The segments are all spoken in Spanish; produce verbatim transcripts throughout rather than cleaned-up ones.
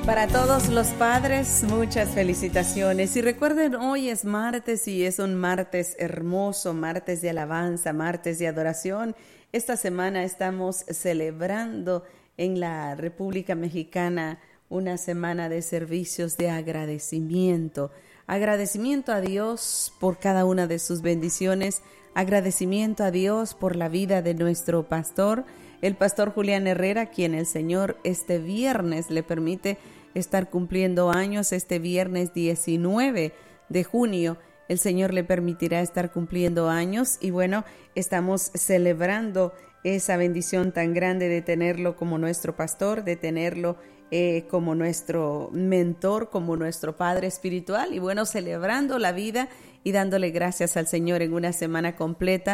Para todos los padres, muchas felicitaciones. Y recuerden, hoy es martes y es un martes hermoso, martes de alabanza, martes de adoración. Esta semana estamos celebrando en la República Mexicana una semana de servicios de agradecimiento. Agradecimiento a Dios por cada una de sus bendiciones. Agradecimiento a Dios por la vida de nuestro pastor, el pastor Julián Herrera, quien el Señor este viernes le permite estar cumpliendo años. Este viernes diecinueve de junio, el Señor le permitirá estar cumpliendo años. Y bueno, estamos celebrando esa bendición tan grande de tenerlo como nuestro pastor, de tenerlo eh, como nuestro mentor, como nuestro padre espiritual. Y bueno, celebrando la vida y dándole gracias al Señor en una semana completa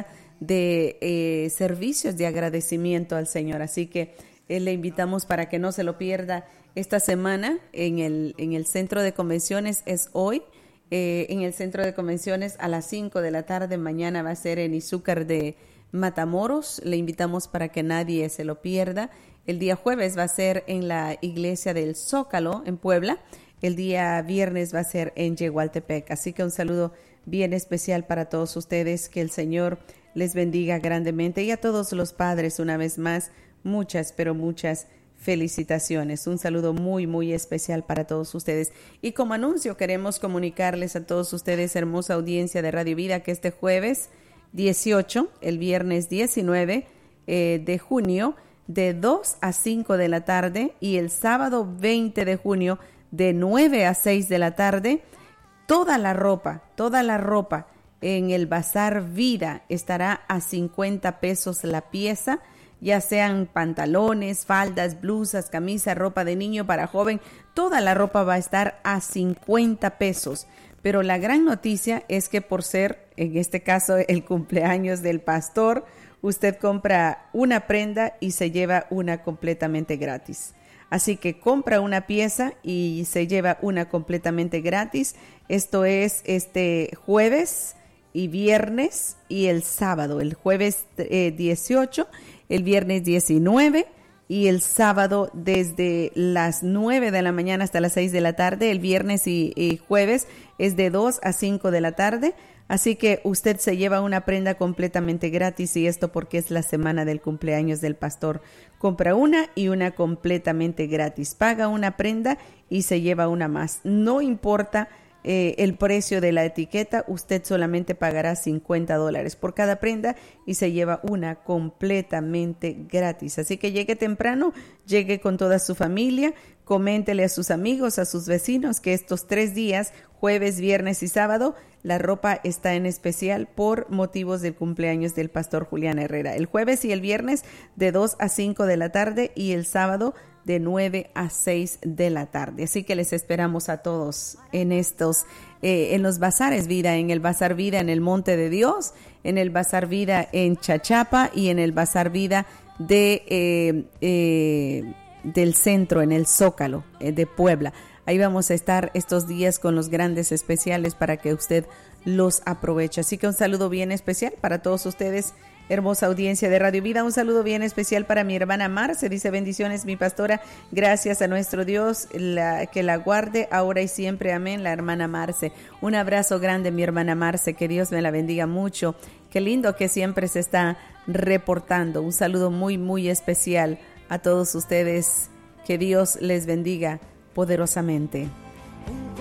de eh, servicios de agradecimiento al Señor. Así que eh, le invitamos para que no se lo pierda esta semana en el, en el centro de convenciones. Es hoy eh, en el centro de convenciones a las cinco de la tarde. Mañana va a ser en Izúcar de Matamoros. Le invitamos para que nadie se lo pierda. El día jueves va a ser en la iglesia del Zócalo en Puebla. El día viernes va a ser en Yehualtepec. Así que un saludo bien especial para todos ustedes. Que el Señor les bendiga grandemente. Y a todos los padres, una vez más, muchas, pero muchas felicitaciones. Un saludo muy, muy especial para todos ustedes. Y como anuncio, queremos comunicarles a todos ustedes, hermosa audiencia de Radio Vida, que este jueves dieciocho, el viernes diecinueve eh, de junio, de dos a cinco de la tarde, y el sábado veinte de junio, de nueve a seis de la tarde, toda la ropa, toda la ropa en el Bazar Vida estará a cincuenta pesos la pieza, ya sean pantalones, faldas, blusas, camisas, ropa de niño para joven. Toda la ropa va a estar a cincuenta pesos. Pero la gran noticia es que por ser, en este caso, el cumpleaños del pastor, usted compra una prenda y se lleva una completamente gratis. Así que compra una pieza y se lleva una completamente gratis. Esto es este jueves y viernes y el sábado. El jueves eh, dieciocho, el viernes diecinueve y el sábado desde las nueve de la mañana hasta las seis de la tarde. El viernes y, y jueves es de dos a cinco de la tarde. Así que usted se lleva una prenda completamente gratis, y esto porque es la semana del cumpleaños del pastor. Compra una y una completamente gratis. Paga una prenda y se lleva una más. No importa eh, el precio de la etiqueta, usted solamente pagará cincuenta dólares por cada prenda y se lleva una completamente gratis. Así que llegue temprano, llegue con toda su familia, coméntele a sus amigos, a sus vecinos que estos tres días, jueves, viernes y sábado, la ropa está en especial por motivos del cumpleaños del pastor Julián Herrera. El jueves y el viernes de dos a cinco de la tarde y el sábado de nueve a seis de la tarde. Así que les esperamos a todos en estos, eh, en los bazares Vida, en el Bazar Vida en el Monte de Dios, en el Bazar Vida en Chachapa y en el Bazar Vida de, eh, eh, del centro, en el Zócalo eh, de Puebla. Ahí vamos a estar estos días con los grandes especiales para que usted los aproveche. Así que un saludo bien especial para todos ustedes, hermosa audiencia de Radio Vida. Un saludo bien especial para mi hermana Marce. Dice: bendiciones, mi pastora. Gracias a nuestro Dios, la, que la guarde ahora y siempre. Amén. La hermana Marce. Un abrazo grande, mi hermana Marce. Que Dios me la bendiga mucho. Qué lindo que siempre se está reportando. Un saludo muy, muy especial a todos ustedes. Que Dios les bendiga poderosamente.